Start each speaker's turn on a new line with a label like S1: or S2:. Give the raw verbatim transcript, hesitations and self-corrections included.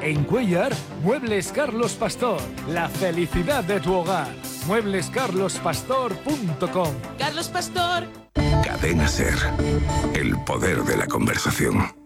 S1: En Cuéllar, Muebles Carlos Pastor. La felicidad de tu hogar. muebles carlos pastor punto com.
S2: Carlos Pastor.
S3: Cadena Ser. El poder de la conversación.